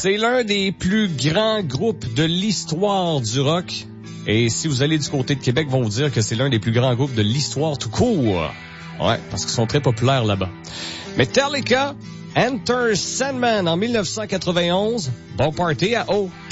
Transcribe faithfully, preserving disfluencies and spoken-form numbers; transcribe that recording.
C'est l'un des plus grands groupes de l'histoire du rock. Et si vous allez du côté de Québec, vont vous dire que c'est l'un des plus grands groupes de l'histoire tout court. Ouais, parce qu'ils sont très populaires là-bas. Metallica, Enter Sandman en dix-neuf cent quatre-vingt-onze. Bon party à O.